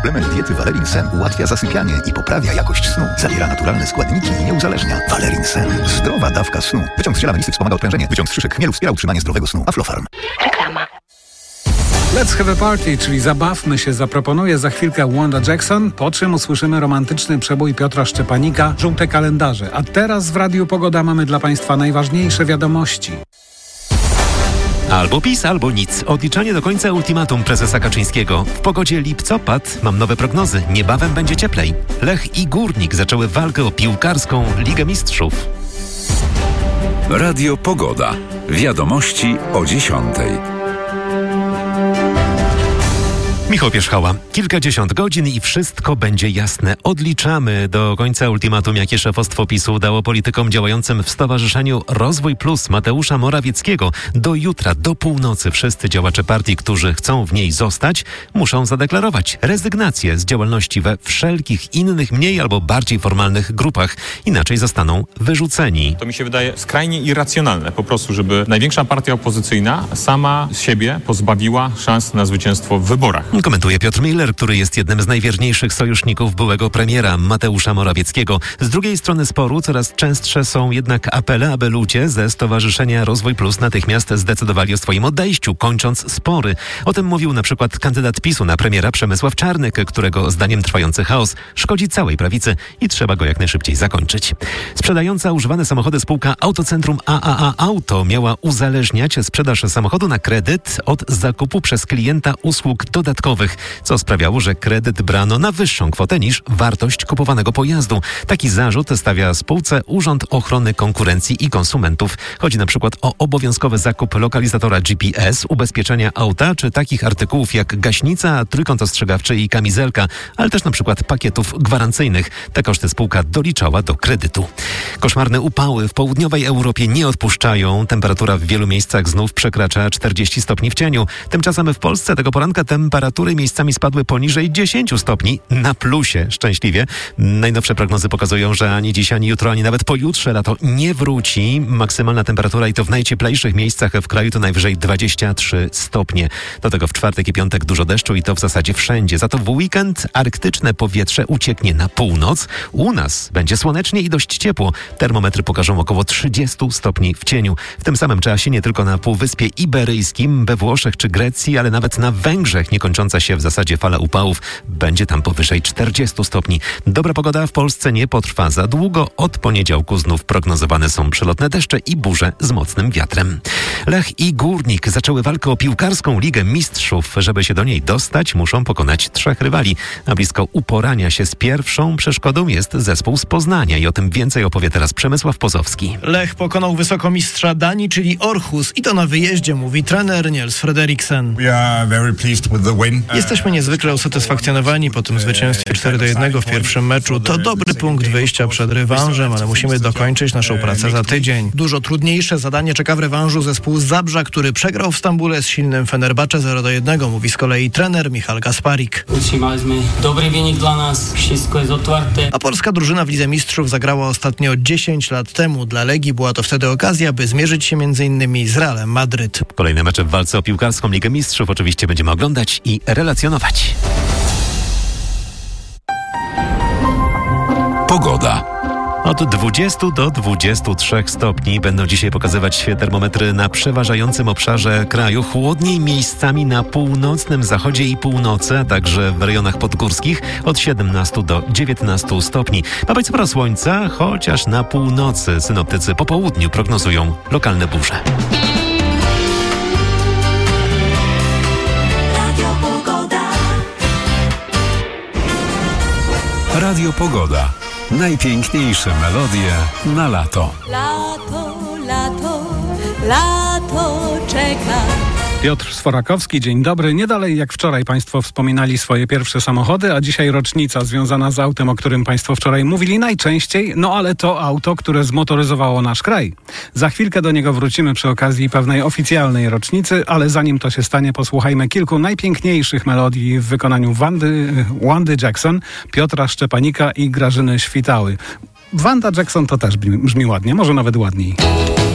Suplement diety Valerin Sen ułatwia zasypianie i poprawia jakość snu. Zawiera naturalne składniki i nie uzależnia. Valerin Sen. Zdrowa dawka snu. Wyciąg z ziela melisy wspomaga odprężenie. Wyciąg z szyszek chmielu wspiera utrzymanie zdrowego snu. Aflofarm. Reklama. Let's have a party, czyli zabawmy się, zaproponuje za chwilkę Wanda Jackson, po czym usłyszymy romantyczny przebój Piotra Szczepanika, Żółte kalendarze. A teraz w Radiu Pogoda mamy dla Państwa najważniejsze wiadomości. Albo PiS, albo nic. Odliczanie do końca ultimatum prezesa Kaczyńskiego. W pogodzie lipcopad, mam nowe prognozy. Niebawem będzie cieplej. Lech i Górnik zaczęły walkę o piłkarską Ligę Mistrzów. Radio Pogoda. Wiadomości o 10:00. Michał Pierzchała. Kilkadziesiąt godzin i wszystko będzie jasne. Odliczamy do końca ultimatum, jakie szefostwo PiS-u dało politykom działającym w Stowarzyszeniu Rozwój Plus Mateusza Morawieckiego. Do jutra, do północy wszyscy działacze partii, którzy chcą w niej zostać, muszą zadeklarować rezygnację z działalności we wszelkich innych, mniej albo bardziej formalnych grupach. Inaczej zostaną wyrzuceni. To mi się wydaje skrajnie irracjonalne po prostu, żeby największa partia opozycyjna sama siebie pozbawiła szans na zwycięstwo w wyborach. Komentuje Piotr Miller, który jest jednym z najwierniejszych sojuszników byłego premiera Mateusza Morawieckiego. Z drugiej strony sporu coraz częstsze są jednak apele, aby ludzie ze Stowarzyszenia Rozwój Plus natychmiast zdecydowali o swoim odejściu, kończąc spory. O tym mówił na przykład kandydat PiS-u na premiera Przemysław Czarnek, którego zdaniem trwający chaos szkodzi całej prawicy i trzeba go jak najszybciej zakończyć. Sprzedająca używane samochody spółka Autocentrum AAA Auto miała uzależniać sprzedaż samochodu na kredyt od zakupu przez klienta usług dodatkowych, co sprawiało, że kredyt brano na wyższą kwotę niż wartość kupowanego pojazdu. Taki zarzut stawia spółce Urząd Ochrony Konkurencji i Konsumentów. Chodzi na przykład o obowiązkowy zakup lokalizatora GPS, ubezpieczenia auta czy takich artykułów jak gaśnica, trójkąt ostrzegawczy i kamizelka, ale też na przykład pakietów gwarancyjnych. Te koszty spółka doliczała do kredytu. Koszmarne upały w południowej Europie nie odpuszczają. Temperatura w wielu miejscach znów przekracza 40 stopni w cieniu. Tymczasem w Polsce tego poranka temperatury miejscami spadły poniżej 10 stopni, na plusie szczęśliwie. Najnowsze prognozy pokazują, że ani dziś, ani jutro, ani nawet pojutrze lato nie wróci. Maksymalna temperatura i to w najcieplejszych miejscach w kraju to najwyżej 23 stopnie. Do tego w czwartek i piątek dużo deszczu i to w zasadzie wszędzie. Za to w weekend arktyczne powietrze ucieknie na północ. U nas będzie słonecznie i dość ciepło. Termometry pokażą około 30 stopni w cieniu. W tym samym czasie nie tylko na Półwyspie Iberyjskim, we Włoszech czy Grecji, ale nawet na Węgrzech niekończąca się w zasadzie fala upałów będzie tam powyżej 40 stopni. Dobra pogoda w Polsce nie potrwa za długo. Od poniedziałku znów prognozowane są przelotne deszcze i burze z mocnym wiatrem. Lech i Górnik zaczęły walkę o piłkarską Ligę Mistrzów. Żeby się do niej dostać, muszą pokonać 3 rywali. A blisko uporania się z pierwszą przeszkodą jest zespół z Poznania i o tym więcej opowie teraz Przemysław Pozowski. Lech pokonał wysokomistrza Danii, czyli Aarhus, i to na wyjeździe, mówi trener Niels Frederiksen. Jesteśmy niezwykle usatysfakcjonowani po tym zwycięstwie 4-1 w pierwszym meczu. To dobry punkt wyjścia przed rewanżem, ale musimy dokończyć naszą pracę za tydzień. Dużo trudniejsze zadanie czeka w rewanżu zespół z Zabrza, który przegrał w Stambule z silnym Fenerbahce 0-1, mówi z kolei trener Michal Gasparik. Utrzymaliśmy dobry wynik dla nas, wszystko jest otwarte. A polska drużyna w Lidze Mistrzów zagrała ostatnio 10 lat temu. Dla Legii była to wtedy okazja, by zmierzyć się m.in. z Realem Madryt. Kolejne mecze w walce o piłkarską Ligę Mistrzów oczywiście będziemy oglądać i relacjonować. Pogoda. Od 20 do 23 stopni będą dzisiaj pokazywać się termometry na przeważającym obszarze kraju. Chłodniej miejscami na północnym zachodzie i północy, a także w rejonach podgórskich od 17 do 19 stopni. Ma być sporo słońca, chociaż na północy synoptycy po południu prognozują lokalne burze. Radio Pogoda. Najpiękniejsze melodie na lato. Lato, lato, lato czeka. Piotr Sforakowski, dzień dobry. Nie dalej jak wczoraj Państwo wspominali swoje pierwsze samochody, a dzisiaj rocznica związana z autem, o którym Państwo wczoraj mówili najczęściej, no ale to auto, które zmotoryzowało nasz kraj. Za chwilkę do niego wrócimy przy okazji pewnej oficjalnej rocznicy, ale zanim to się stanie, posłuchajmy kilku najpiękniejszych melodii w wykonaniu Wandy Jackson, Piotra Szczepanika i Grażyny Świtały. Wanda Jackson to też brzmi ładnie, może nawet ładniej.